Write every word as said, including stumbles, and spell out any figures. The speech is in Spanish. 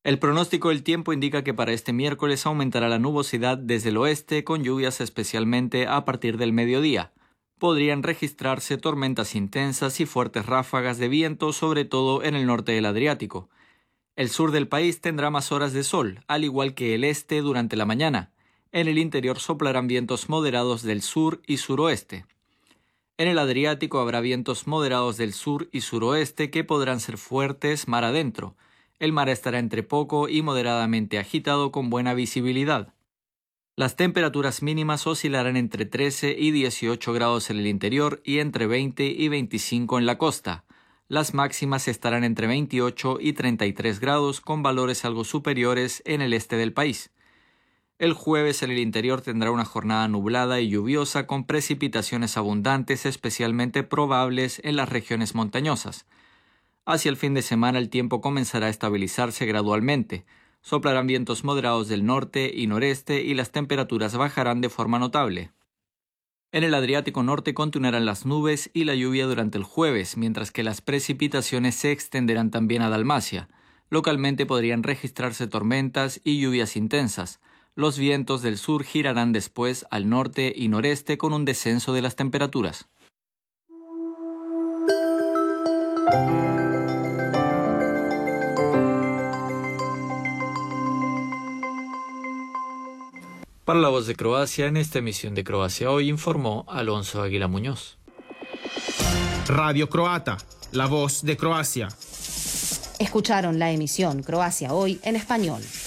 El pronóstico del tiempo indica que para este miércoles aumentará la nubosidad desde el oeste, con lluvias especialmente a partir del mediodía. Podrían registrarse tormentas intensas y fuertes ráfagas de viento, sobre todo en el norte del Adriático. El sur del país tendrá más horas de sol, al igual que el este durante la mañana. En el interior soplarán vientos moderados del sur y suroeste. En el Adriático habrá vientos moderados del sur y suroeste que podrán ser fuertes mar adentro. El mar estará entre poco y moderadamente agitado con buena visibilidad. Las temperaturas mínimas oscilarán entre trece y dieciocho grados en el interior y entre veinte y veinticinco en la costa. Las máximas estarán entre veintiocho y treinta y tres grados, con valores algo superiores en el este del país. El jueves en el interior tendrá una jornada nublada y lluviosa con precipitaciones abundantes, especialmente probables en las regiones montañosas. Hacia el fin de semana el tiempo comenzará a estabilizarse gradualmente. Soplarán vientos moderados del norte y noreste y las temperaturas bajarán de forma notable. En el Adriático norte continuarán las nubes y la lluvia durante el jueves, mientras que las precipitaciones se extenderán también a Dalmacia. Localmente podrían registrarse tormentas y lluvias intensas. Los vientos del sur girarán después al norte y noreste con un descenso de las temperaturas. Para La Voz de Croacia, en esta emisión de Croacia Hoy, informó Alonso Águila Muñoz. Radio Croata, la voz de Croacia. Escucharon la emisión Croacia Hoy en español.